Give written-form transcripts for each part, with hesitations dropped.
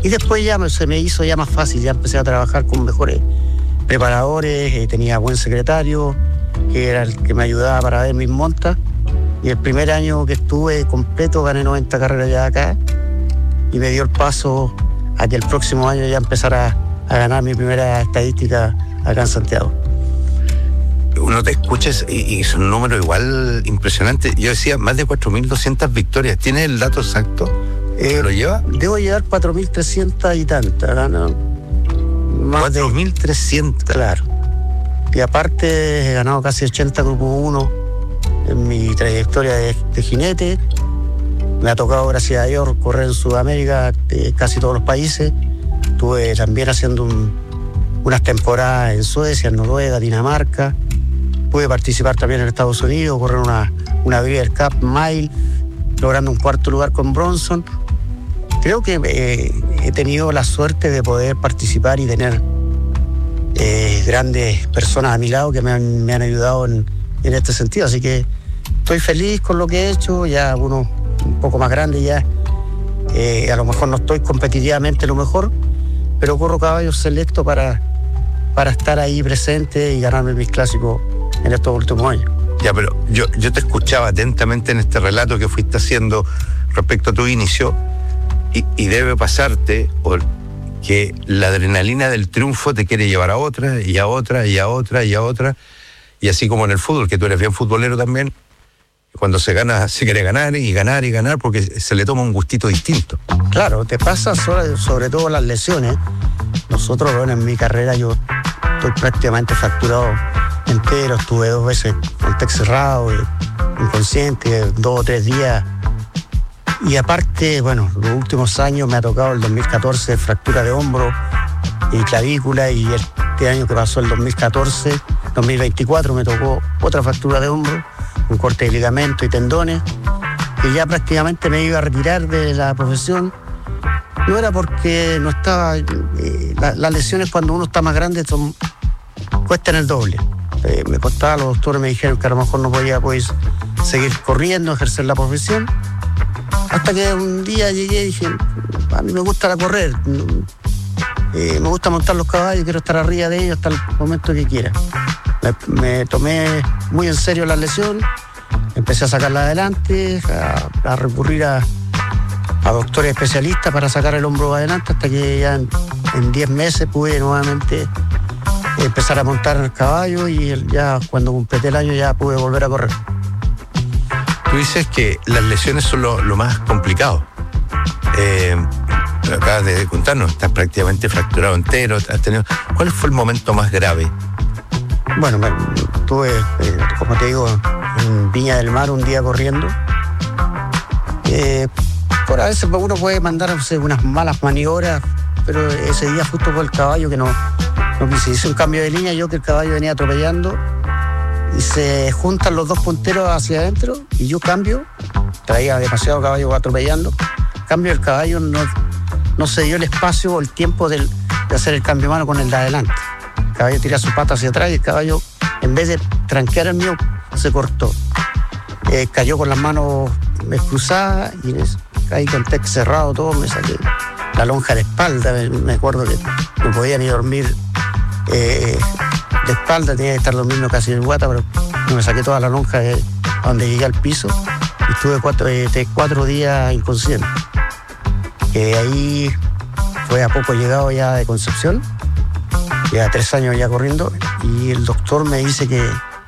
Y después ya se me hizo ya más fácil, ya empecé a trabajar con mejores preparadores, tenía buen secretario, que era el que me ayudaba para ver mis montas. Y el primer año que estuve completo gané 90 carreras ya acá y me dio el paso a que el próximo año ya empezara a ganar mi primera estadística acá en Santiago. Uno te escucha y es un número igual impresionante. Yo decía, más de 4.200 victorias. ¿Tienes el dato exacto? ¿Lo lleva? Debo llevar 4.300 y tantas. Más 4.300. Claro. Y aparte he ganado casi 80 Grupo 1 en mi trayectoria de jinete. Me ha tocado, gracias a Dios, correr en Sudamérica, casi todos los países. Estuve también haciendo unas temporadas en Suecia, en Noruega, Dinamarca. Pude participar también en Estados Unidos, correr una Breeders' Cup Mile, logrando un cuarto lugar con Bronson. Creo que he tenido la suerte de poder participar y tener grandes personas a mi lado que me han ayudado en este sentido. Así que estoy feliz con lo que he hecho, ya uno un poco más grande ya. A lo mejor no estoy competitivamente lo mejor, pero corro caballos selectos para estar ahí presente y ganarme mis clásicos en estos últimos años. Ya, pero yo te escuchaba atentamente en este relato que fuiste haciendo respecto a tu inicio y debe pasarte porque la adrenalina del triunfo te quiere llevar a otra y a otra y a otra y a otra, y así como en el fútbol, que tú eres bien futbolero también, cuando se gana, se quiere ganar y ganar y ganar porque se le toma un gustito distinto. Claro, te pasa sobre todo las lesiones. Nosotros, bueno, en mi carrera yo estoy prácticamente fracturado entero, estuve 2 veces con TEC cerrado, inconsciente, 2 o 3 días. Y aparte, bueno, los últimos años me ha tocado el 2014 fractura de hombro y clavícula, y este año que pasó, el 2024, me tocó otra fractura de hombro, un corte de ligamento y tendones, que ya prácticamente me iba a retirar de la profesión. No era porque no estaba... las lesiones cuando uno está más grande cuestan el doble. Me costaba, los doctores me dijeron que a lo mejor no podía seguir corriendo, ejercer la profesión. Hasta que un día llegué y dije, a mí me gusta correr, me gusta montar los caballos, quiero estar arriba de ellos hasta el momento que quiera. Me tomé muy en serio la lesión, empecé a sacarla adelante, a recurrir a doctores especialistas para sacar el hombro adelante, hasta que ya en 10 meses pude nuevamente empezar a montar el caballo, y ya cuando completé el año ya pude volver a correr. Tú dices que las lesiones son lo más complicado. Acabas de contarnos, estás prácticamente fracturado entero. ¿Cuál fue el momento más grave? Bueno, estuve, como te digo, en Viña del Mar un día corriendo. Por a veces uno puede mandar unas malas maniobras, pero ese día justo fue el caballo que no quise. Hice un cambio de línea, yo que el caballo venía atropellando, y se juntan los dos punteros hacia adentro y yo cambio, traía demasiado caballo atropellando, cambio, el caballo no se dio el espacio o el tiempo de hacer el cambio de mano con el de adelante. El caballo tira su pata hacia atrás y el caballo, en vez de tranquear el mío, se cortó. Cayó con las manos cruzadas y caí con TEC cerrado todo, me saqué la lonja de espalda, me acuerdo que no podía ni dormir de espalda, tenía que estar durmiendo casi en el guata, pero me saqué toda la lonja a donde llegué al piso y estuve 4 días inconsciente. De ahí fue a poco llegado ya de Concepción, ya 3 años ya corriendo, y el doctor me dice que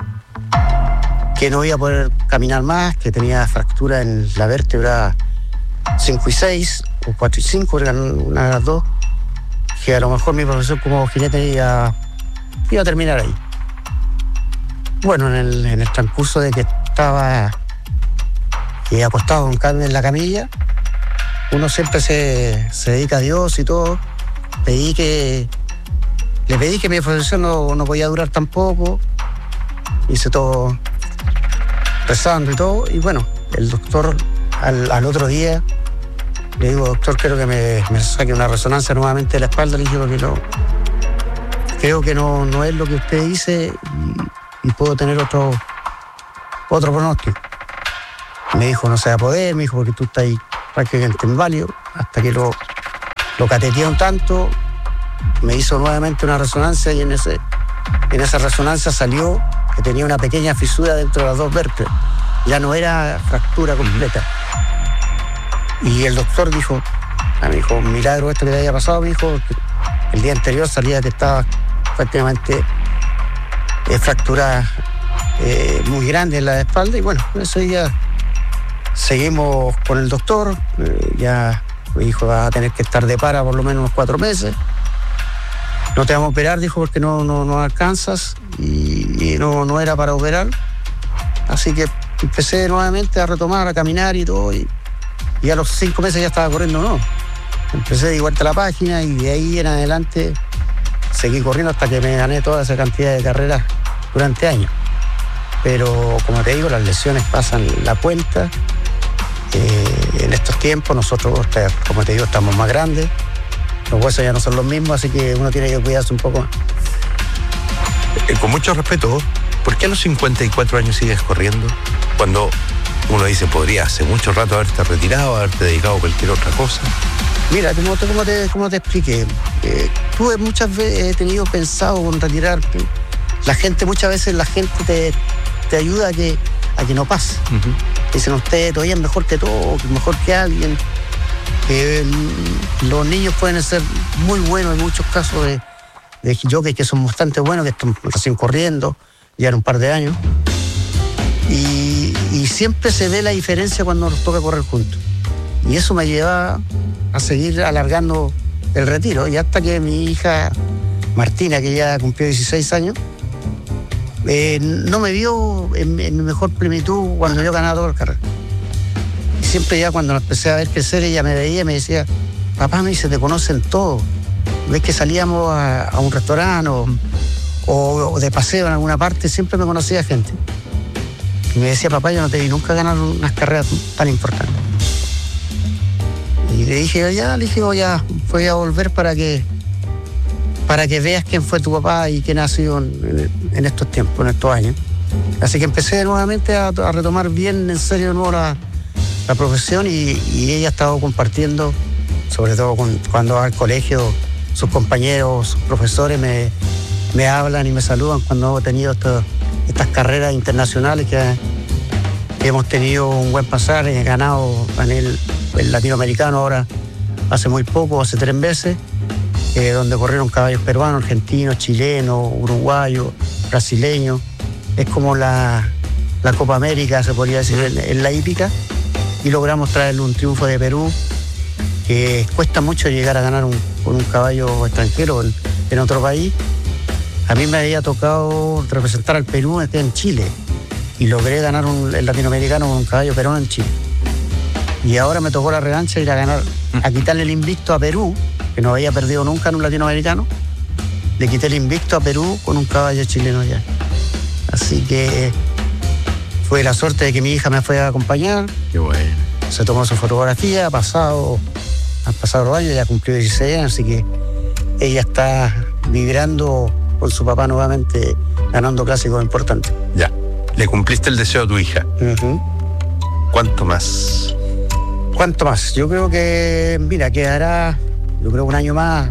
no iba a poder caminar más, que tenía fractura en la vértebra 5 y 6, o 4 y 5, eran una de las dos, que a lo mejor mi profesión como jinete iba a terminar ahí. Bueno, en el transcurso de que estaba acostado con carne en la camilla, uno siempre se dedica a Dios y todo. Le pedí que mi profesión no podía durar tampoco, hice todo rezando y todo, y bueno, el doctor al otro día le digo, doctor, quiero que me saque una resonancia nuevamente de la espalda. Le dije, porque creo que no es lo que usted dice y puedo tener otro pronóstico. Me dijo, no se va a poder, me dijo, porque tú estás ahí prácticamente inválido hasta que lo Lo cateteé un tanto, me hizo nuevamente una resonancia y en esa resonancia salió que tenía una pequeña fisura dentro de las 2 vértebras. Ya no era fractura completa. Y el doctor dijo, me dijo, un milagro esto que le había pasado, me dijo, el día anterior salía que estaba prácticamente fractura muy grande en la espalda, y bueno, eso ya seguimos con el doctor, ya me dijo, va a tener que estar de para por lo menos unos 4 meses. No te vamos a operar, dijo, porque no alcanzas, y no era para operar. Así que empecé nuevamente a retomar, a caminar y todo, y a los 5 meses ya estaba corriendo, ¿no? Empecé de vuelta a la página y de ahí en adelante seguí corriendo hasta que me gané toda esa cantidad de carreras durante años. Pero como te digo, las lesiones pasan la cuenta. En estos tiempos nosotros, como te digo, estamos más grandes, los huesos ya no son los mismos, así que uno tiene que cuidarse un poco más. Con mucho respeto, ¿por qué a los 54 años sigues corriendo? Cuando uno dice, podría hace mucho rato haberte retirado, haberte dedicado a cualquier otra cosa. Mira, como te expliqué, tú muchas veces he tenido pensado en retirarte. Muchas veces la gente te ayuda a que no pase. Uh-huh. Dicen, usted todavía es mejor que todo, mejor que alguien. Los niños pueden ser muy buenos en muchos casos de jockeys que son bastante buenos, que están recién corriendo, ya en un par de años. Y siempre se ve la diferencia cuando nos toca correr juntos. Y eso me lleva a seguir alargando el retiro. Y hasta que mi hija Martina, que ya cumplió 16 años, no me vio en mi mejor plenitud cuando yo ganaba todas las carreras. Y siempre ya cuando la empecé a ver crecer, ella me veía y me decía, papá, me dice, te conocen todos. Ves que salíamos a un restaurante o de paseo en alguna parte, siempre me conocía gente. Y me decía, papá, yo no te vi nunca ganar unas carreras tan importantes. Y le dije, voy a volver para que veas quién fue tu papá y quién ha sido en estos tiempos, en estos años. Así que empecé nuevamente a retomar bien en serio de nuevo la profesión, y ella ha estado compartiendo, sobre todo cuando va al colegio, sus compañeros, sus profesores me hablan y me saludan cuando hemos tenido estas carreras internacionales que hemos tenido un buen pasar. He ganado el latinoamericano ahora hace muy poco, hace 3 meses, donde corrieron caballos peruanos, argentinos, chilenos, uruguayos, brasileños. Es como la Copa América, se podría decir, en la hípica, y logramos traerle un triunfo de Perú, que cuesta mucho llegar a ganar con un caballo extranjero en otro país. A mí me había tocado representar al Perú en Chile, y logré ganar el latinoamericano con un caballo peruano en Chile. Y ahora me tocó la revancha, ir a quitarle el invicto a Perú, que no había perdido nunca en un latinoamericano. Le quité el invicto a Perú con un caballo chileno allá. Así que fue la suerte de que mi hija me fue a acompañar. Qué bueno. Se tomó su fotografía, han pasado los años, ya cumplió 16 años, así que ella está vibrando con su papá nuevamente, ganando clásicos importantes. Ya, le cumpliste el deseo a tu hija. Uh-huh. ¿Cuánto más? Yo creo que, mira, quedará, un año más,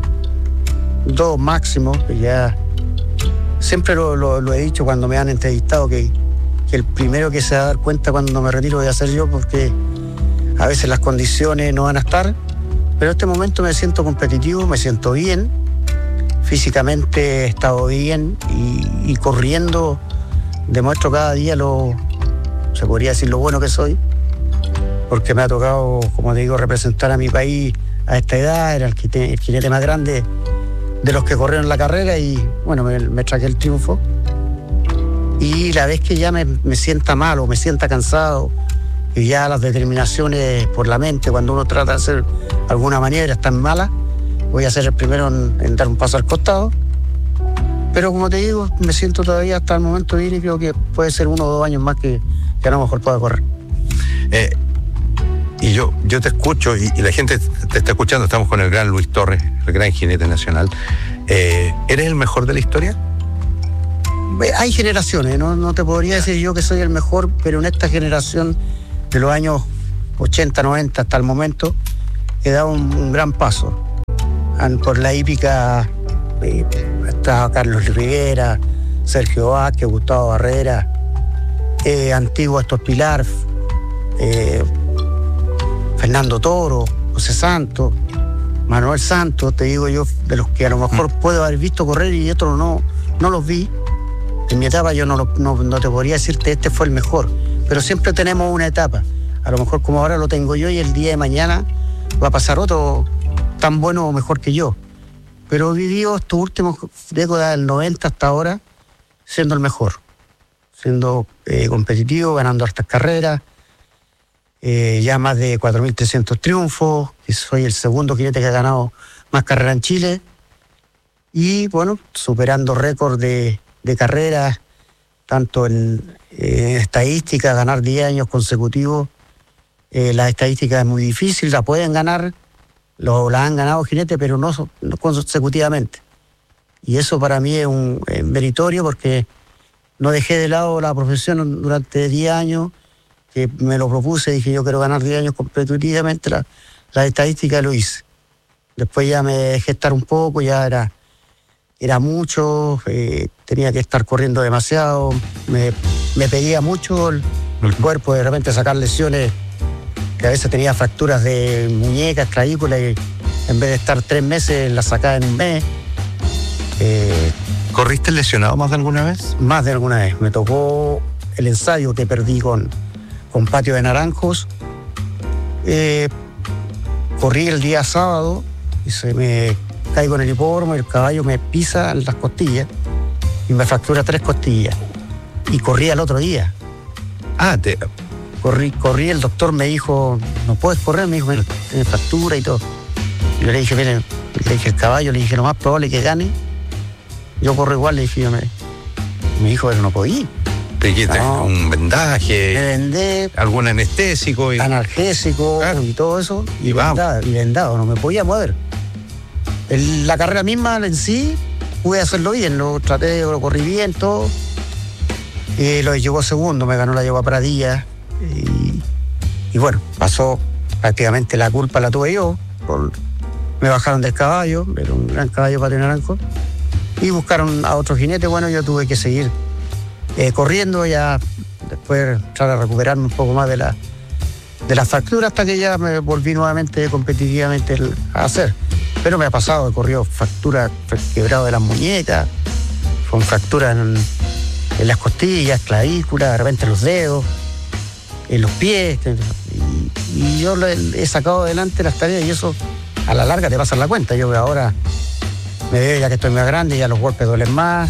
2 máximo, que ya siempre lo he dicho cuando me han entrevistado, que el primero que se va a dar cuenta cuando me retiro voy a ser yo, porque a veces las condiciones no van a estar, pero en este momento me siento competitivo, me siento bien, físicamente he estado bien, y corriendo demuestro cada día se podría decir lo bueno que soy, porque me ha tocado, como te digo, representar a mi país a esta edad. Era el jinete más grande de los que corrieron la carrera, y bueno, me traje el triunfo. Y la vez que ya me sienta mal o me sienta cansado, y ya las determinaciones por la mente, cuando uno trata de hacer alguna maniobra, están malas, voy a ser el primero en dar un paso al costado. Pero como te digo, me siento todavía hasta el momento bien, y creo que puede ser 1 o 2 años más que a lo mejor pueda correr. Y yo te escucho, y la gente te está escuchando. Estamos con el gran Luis Torres, el gran jinete nacional. ¿Eres el mejor de la historia? Hay generaciones, no te podría decir yo que soy el mejor, pero en esta generación de los años 80, 90 hasta el momento he dado un gran paso. por la hípica estaba Carlos Rivera, Sergio Vázquez, Gustavo Barrera, antiguo Astor Pilar, Fernando Toro, José Santos, Manuel Santos, te digo yo, de los que a lo mejor puedo haber visto correr y otros no los vi. En mi etapa yo no te podría decirte este fue el mejor, pero siempre tenemos una etapa. A lo mejor como ahora lo tengo yo y el día de mañana va a pasar otro tan bueno o mejor que yo. Pero he vivido estos últimos décadas del 90 hasta ahora siendo el mejor, siendo competitivo, ganando hartas carreras, ya más de 4.300 triunfos, y soy el segundo jinete que ha ganado más carreras en Chile, y bueno, superando récords de carreras, tanto en estadística, ganar 10 años consecutivos. La estadística es muy difícil, la pueden ganar, la han ganado jinetes, pero no consecutivamente. Y eso para mí es un meritorio, porque no dejé de lado la profesión durante 10 años, que me lo propuse, dije yo quiero ganar 10 años consecutivamente, la estadística lo hice. Después ya me dejé estar un poco, ya era mucho, tenía que estar corriendo demasiado, me pedía mucho el cuerpo, de repente sacar lesiones, que a veces tenía fracturas de muñecas, clavículas, y en vez de estar 3 meses las sacaba en un mes. ¿Corriste lesionado más de alguna vez? Más de alguna vez. Me tocó el ensayo que perdí con Patio de Naranjos. Corrí el día sábado y se me caigo en el hipódromo y el caballo me pisa en las costillas y me fractura 3 costillas. Y corrí al otro día. Corrí, el doctor me dijo, no puedes correr, me dijo, tienes fractura y todo. Y yo le dije, miren, el caballo, le dije, lo más probable es que gane. Yo corro igual, le dije, me dijo, pero no podía. No. Un vendaje, me vendé, algún anestésico. Analgésico, claro, y todo eso. Y vendado, no me podía mover. La carrera misma en sí, pude hacerlo bien, lo corrí bien, todo. Lo llegó segundo, me ganó la yegua Pradilla. Y bueno, pasó prácticamente la culpa la tuve yo. Me bajaron del caballo, era un gran caballo Patio Naranjo, y buscaron a otro jinete. Bueno, yo tuve que seguir corriendo, ya después tratar de recuperarme un poco más de la fractura, hasta que ya me volví nuevamente competitivamente a hacer. Pero me ha pasado, he corrido fractura, quebrado de las muñecas, con fracturas en las costillas, clavículas, de repente en los dedos, en los pies, y yo he sacado adelante las tareas, y eso a la larga te pasan la cuenta. Yo ahora me veo ya que estoy más grande, ya los golpes duelen más.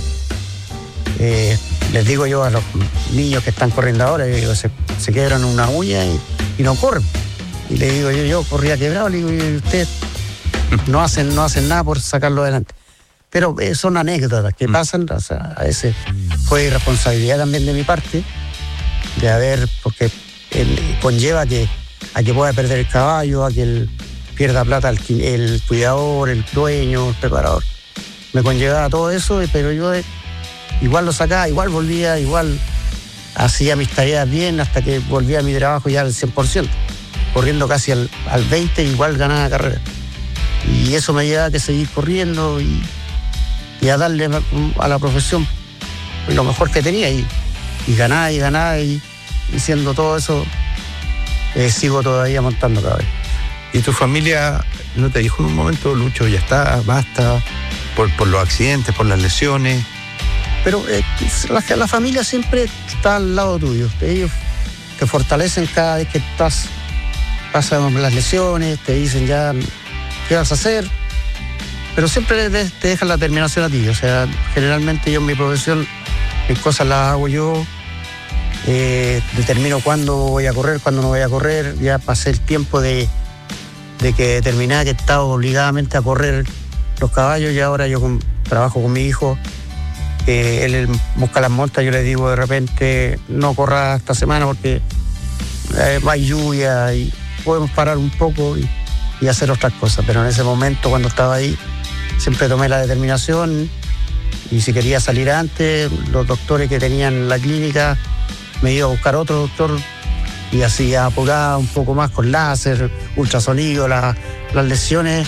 Les digo yo a los niños que están corriendo ahora, yo digo, se quebran una uña y no corren. Y le digo yo corría quebrado, le digo, y ustedes no hacen nada por sacarlo adelante. Pero son anécdotas que pasan, o sea, a veces fue irresponsabilidad también de mi parte, de haber, porque conlleva a que pueda perder el caballo, a que él pierda plata el cuidador, el dueño, el preparador. Me conllevaba todo eso, pero yo igual lo sacaba, igual volvía, igual hacía mis tareas bien, hasta que volvía a mi trabajo ya al 100%, corriendo casi al 20%, igual ganaba la carrera. Y eso me llevaba a que seguir corriendo y a darle a la profesión lo mejor que tenía, y ganaba, y siendo todo eso, sigo todavía montando caballos. ¿Y tu familia no te dijo en un momento, Lucho, ya está, basta, por los accidentes, por las lesiones? Pero la familia siempre está al lado tuyo. Ellos te fortalecen cada vez que pasan las lesiones, te dicen ya qué vas a hacer, pero siempre te dejan la determinación a ti. O sea, generalmente yo en mi profesión, mis cosas las hago yo, determino cuándo voy a correr, cuándo no voy a correr. Ya pasé el tiempo de que determinaba que estaba obligadamente a correr los caballos, y ahora yo trabajo con mi hijo. Él busca las montas, yo le digo de repente, no corra esta semana porque va lluvia y podemos parar un poco y hacer otras cosas. Pero en ese momento, cuando estaba ahí, siempre tomé la determinación, y si quería salir antes, los doctores que tenían la clínica me iba a buscar otro doctor, y así apuraba un poco más con láser, ultrasonido, las lesiones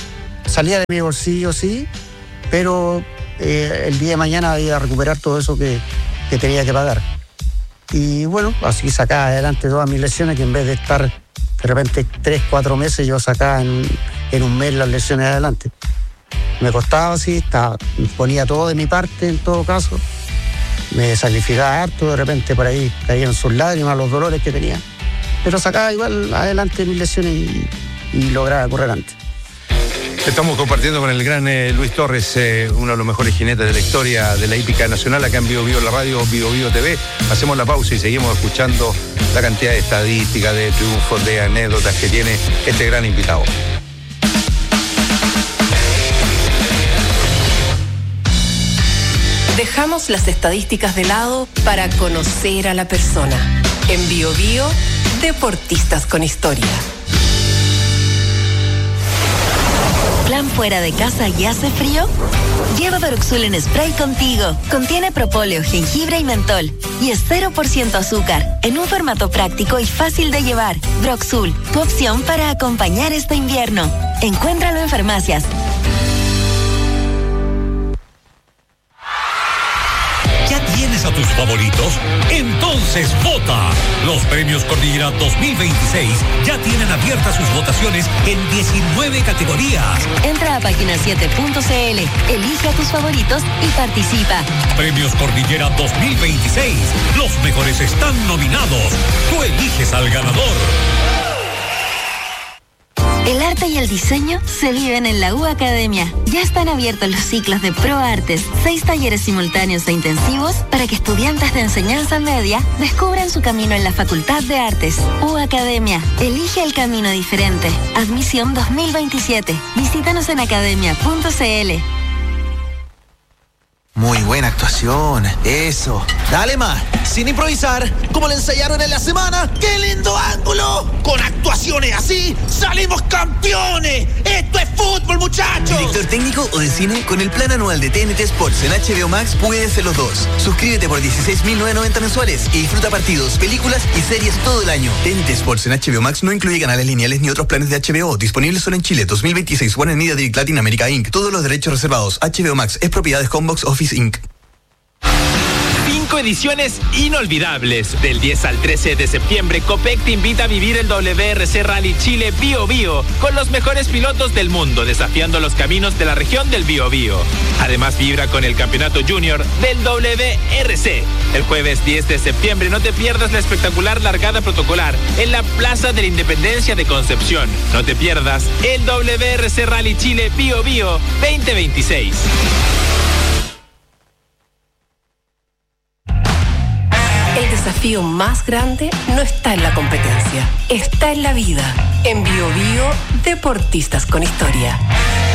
salía de mi bolsillo, sí, pero el día de mañana iba a recuperar todo eso que tenía que pagar. Y bueno, así sacaba adelante todas mis lesiones, que en vez de estar de repente 3, 4 meses, yo sacaba en un mes las lesiones adelante. Me costaba así, ponía todo de mi parte en todo caso. Me sacrificaba harto, de repente por ahí caían sus lágrimas, los dolores que tenía. Pero sacaba igual adelante mis lesiones y lograba correr antes. Estamos compartiendo con el gran Luis Torres, uno de los mejores jinetes de la historia de la hípica nacional, acá en Bio Bio, la radio Bio Bio TV. Hacemos la pausa y seguimos escuchando la cantidad de estadísticas, de triunfos, de anécdotas que tiene este gran invitado. Dejamos las estadísticas de lado para conocer a la persona. En Bio Bio, deportistas con historia. ¿Plan fuera de casa y hace frío? Lleva Broxul en spray contigo. Contiene propóleo, jengibre y mentol. Y es 0% azúcar, en un formato práctico y fácil de llevar. Broxul, tu opción para acompañar este invierno. Encuéntralo en farmacias. ¿Tienes a tus favoritos? Entonces vota. Los premios Cordillera 2026 ya tienen abiertas sus votaciones en 19 categorías. Entra a página7.cl, elige a tus favoritos y participa. Premios Cordillera 2026. Los mejores están nominados. Tú eliges al ganador. El arte y el diseño se viven en la U Academia. Ya están abiertos los ciclos de ProArtes, 6 talleres simultáneos e intensivos para que estudiantes de enseñanza media descubran su camino en la Facultad de Artes. U Academia, elige el camino diferente. Admisión 2027. Visítanos en academia.cl. Muy buena actuación, eso. Dale más, sin improvisar, como le ensayaron en la semana. ¡Qué lindo ángulo! Con actuaciones así, ¡salimos campeones! ¡Esto es fútbol, muchachos! ¿Director técnico o de cine? Con el plan anual de TNT Sports en HBO Max puedes ser los dos. Suscríbete por 16.990 mensuales y disfruta partidos, películas y series todo el año. TNT Sports en HBO Max no incluye canales lineales ni otros planes de HBO. Disponibles solo en Chile. 2026. Warner Media Direct Latin America Inc. Todos los derechos reservados. HBO Max es propiedad de Homebox Office Inc. 5 ediciones inolvidables. Del 10 al 13 de septiembre, Copec te invita a vivir el WRC Rally Chile Bio Bio con los mejores pilotos del mundo, desafiando los caminos de la región del Bio Bio. Además, vibra con el campeonato junior del WRC. El jueves 10 de septiembre, no te pierdas la espectacular largada protocolar en la Plaza de la Independencia de Concepción. No te pierdas el WRC Rally Chile Bio Bio 2026. El desafío más grande no está en la competencia, está en la vida. En Bio Bio, deportistas con historia.